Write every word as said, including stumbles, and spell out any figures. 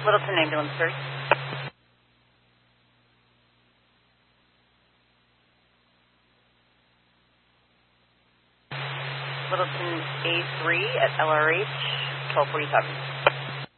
Littleton Ambulance Service. Littleton A three at L R H, twelve forty-seven.